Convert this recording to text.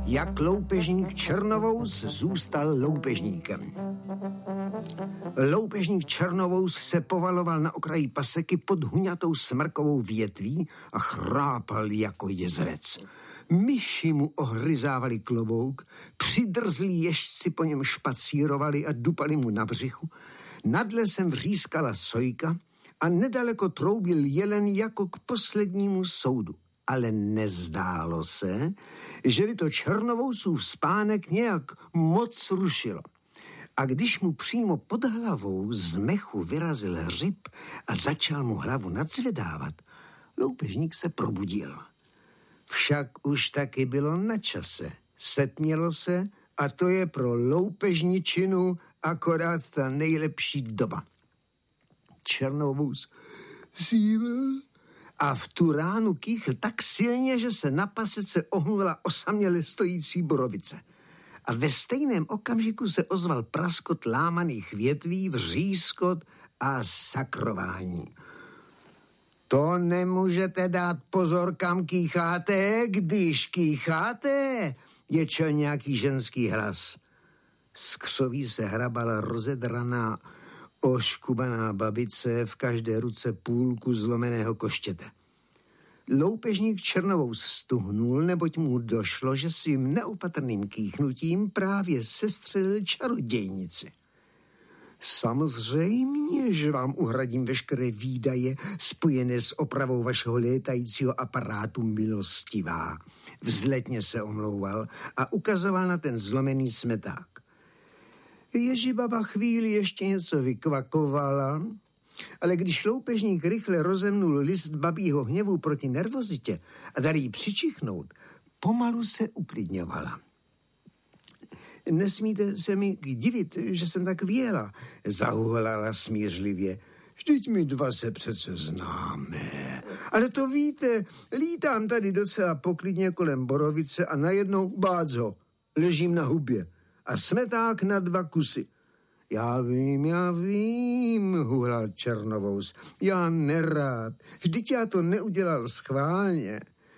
Jak loupežník Černovous zůstal loupežníkem. Loupežník Černovous se povaloval na okraji paseky pod huňatou smrkovou větví a chrápal jako jezvec. Myši mu ohryzávali klobouk, přidrzlí ježci po něm špacírovali a dupali mu na břichu, nad lesem vřískala sojka a nedaleko troubil jelen jako k poslednímu soudu. Ale nezdálo se, že by to Černovousův spánek nějak moc rušilo. A když mu přímo pod hlavou z mechu vyrazil hřib a začal mu hlavu nadzvedávat, loupežník se probudil. Však už taky bylo na čase. Setmělo se a to je pro loupežničinu akorát ta nejlepší doba. Černovous zível a v tu ránu kýchl tak silně, že se na pasece ohnula osaměle stojící borovice. A ve stejném okamžiku se ozval praskot lámaných větví, vřískot a sakrování. To nemůžete dát pozor, kam kýcháte, když kýcháte, ječel nějaký ženský hlas. Z křoví se hrabala rozedraná, oškubaná babice, v každé ruce půlku zlomeného koštěte. Loupežník Černovous stuhnul, neboť mu došlo, že svým neopatrným kýchnutím právě sestřelil čarodějnici. Samozřejmě, že vám uhradím veškeré výdaje spojené s opravou vašeho létajícího aparátu, milostivá. Vzletně se omlouval a ukazoval na ten zlomený smeták. Ježibaba chvíli ještě něco vykvakovala, ale když loupežník rychle rozemnul list babího hněvu proti nervozitě a dal jí přičichnout, pomalu se uklidňovala. Nesmíte se mi divit, že jsem tak věla, zahuhlala smířlivě. Vždyť my dva se přece známe. Ale to víte, lítám tady docela poklidně kolem borovice a najednou bádzo, ležím na hubě a smeták na 2 kusy. Já vím, huhlal Černovous. Já nerád. Vždyť já to neudělal schválně.